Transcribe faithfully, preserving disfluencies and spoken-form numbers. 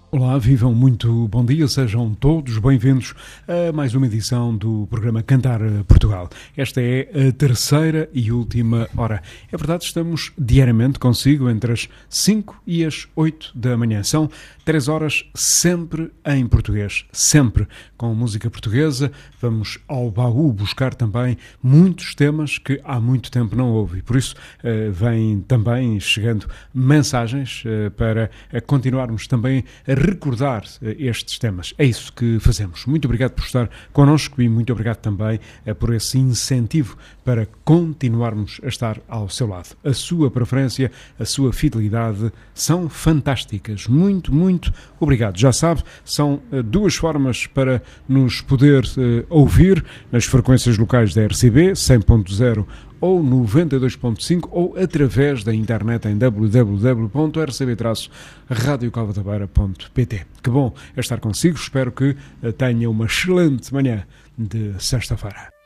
Olá, vivam muito bom dia, sejam todos bem-vindos a mais uma edição do programa Cantar Portugal. Esta é a terceira e última hora. É verdade, estamos diariamente consigo entre as cinco e as oito da manhã. São três horas sempre em português, sempre com música portuguesa. Vamos ao baú buscar também muitos temas que há muito tempo não houve. Por isso, eh, vêm também chegando mensagens eh, para continuarmos também a recordar estes temas. É isso que fazemos. Muito obrigado por estar connosco e muito obrigado também por esse incentivo para continuarmos a estar ao seu lado. A sua preferência, a sua fidelidade são fantásticas. Muito, muito obrigado. Já sabe, são duas formas para nos poder uh, ouvir nas frequências locais da R C B, cem ponto zero ou noventa e dois ponto cinco, ou através da internet em w w w ponto r c b traço radio calvatabeira ponto p t. Que bom estar consigo, espero que tenha uma excelente manhã de sexta-feira.